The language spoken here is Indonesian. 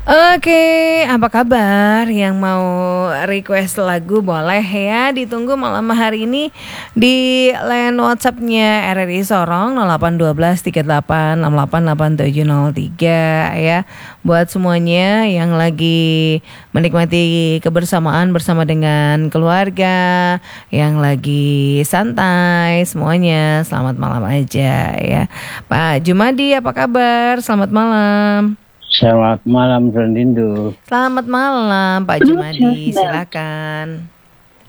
Oke, apa kabar? Yang mau request lagu boleh ya. Ditunggu malam hari ini di line WhatsApp-nya RRI Sorong 0812 38 688703 ya. Buat semuanya yang lagi menikmati kebersamaan bersama dengan keluarga, yang lagi santai, semuanya selamat malam aja ya. Pak Jumadi, apa kabar? Selamat malam. Selamat malam, Rondindo. Selamat malam Pak Jumadi, silakan.